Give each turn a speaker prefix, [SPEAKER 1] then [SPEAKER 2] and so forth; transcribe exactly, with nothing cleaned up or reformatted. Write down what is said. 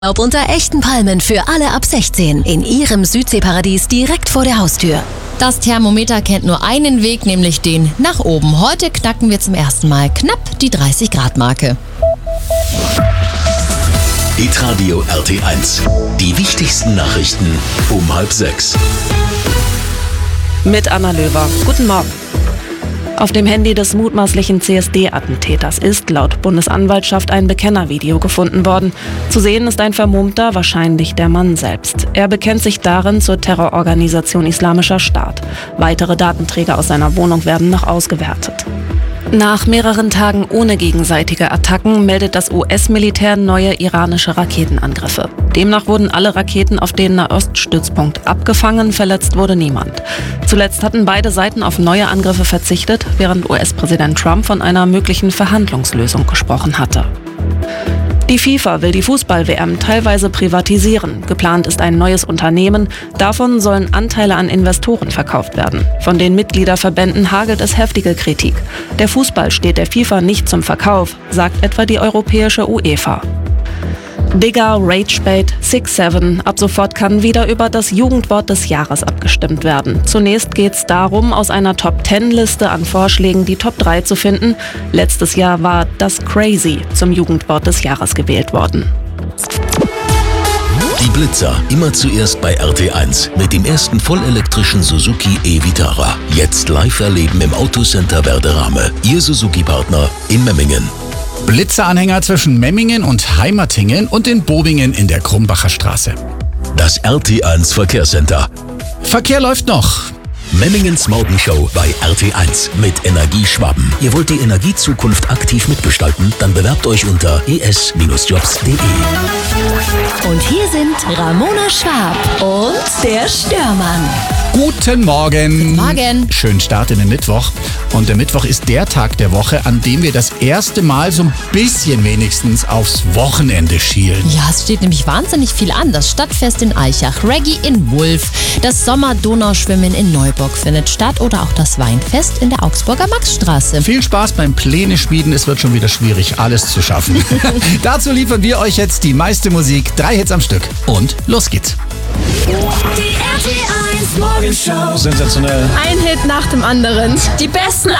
[SPEAKER 1] Urlaub unter echten Palmen für alle ab sechzehn in Ihrem Südseeparadies direkt vor der Haustür.
[SPEAKER 2] Das Thermometer kennt nur einen Weg, nämlich den nach oben. Heute knacken wir zum ersten Mal knapp die dreißig Grad Marke.
[SPEAKER 3] Hitradio R T eins. Die wichtigsten Nachrichten um halb sechs.
[SPEAKER 4] Mit Anna Löwer. Guten Morgen. Auf dem Handy des mutmaßlichen C S D-Attentäters ist laut Bundesanwaltschaft ein Bekennervideo gefunden worden. Zu sehen ist ein Vermummter, wahrscheinlich der Mann selbst. Er bekennt sich darin zur Terrororganisation Islamischer Staat. Weitere Datenträger aus seiner Wohnung werden noch ausgewertet. Nach mehreren Tagen ohne gegenseitige Attacken meldet das U S-Militär neue iranische Raketenangriffe. Demnach wurden alle Raketen auf den Nahoststützpunkt abgefangen, verletzt wurde niemand. Zuletzt hatten beide Seiten auf neue Angriffe verzichtet, während U S-Präsident Trump von einer möglichen Verhandlungslösung gesprochen hatte. Die FIFA will die Fußball-W M teilweise privatisieren. Geplant ist ein neues Unternehmen. Davon sollen Anteile an Investoren verkauft werden. Von den Mitgliederverbänden hagelt es heftige Kritik. Der Fußball steht der FIFA nicht zum Verkauf, sagt etwa die europäische UEFA. Digger, Ragebait, six seven. Ab sofort kann wieder über das Jugendwort des Jahres abgestimmt werden. Zunächst geht es darum, aus einer Top zehn Liste an Vorschlägen die Top drei zu finden. Letztes Jahr war das Crazy zum Jugendwort des Jahres gewählt worden.
[SPEAKER 3] Die Blitzer, immer zuerst bei R T eins mit dem ersten vollelektrischen Suzuki e-Vitara. Jetzt live erleben im Autocenter Werderame. Ihr Suzuki-Partner in Memmingen.
[SPEAKER 5] Blitzeranhänger zwischen Memmingen und Heimatingen und in Bobingen in der Krumbacher Straße.
[SPEAKER 3] Das R T eins Verkehrscenter.
[SPEAKER 5] Verkehr läuft noch.
[SPEAKER 3] Memmingens Morgenshow bei R T eins mit Energie Schwaben. Ihr wollt die Energiezukunft aktiv mitgestalten? Dann bewerbt euch unter e s Bindestrich jobs punkt de.
[SPEAKER 1] Und hier sind Ramona Schwab und der Störmann.
[SPEAKER 5] Guten Morgen.
[SPEAKER 2] Guten Morgen.
[SPEAKER 5] Schönen Start in den Mittwoch. Und der Mittwoch ist der Tag der Woche, an dem wir das erste Mal so ein bisschen wenigstens aufs Wochenende schielen.
[SPEAKER 2] Ja, es steht nämlich wahnsinnig viel an. Das Stadtfest in Aichach, Reggae in Wulf, das Sommer-Donauschwimmen in Neuburg findet statt oder auch das Weinfest in der Augsburger Maxstraße.
[SPEAKER 5] Viel Spaß beim Pläne schmieden. Es wird schon wieder schwierig, alles zu schaffen. Dazu liefern wir euch jetzt die meiste Musik. Drei Hits am Stück. Und los geht's.
[SPEAKER 1] Die R T eins Morgenshow.
[SPEAKER 6] Sensationell.
[SPEAKER 7] Ein Hit nach dem anderen. Die besten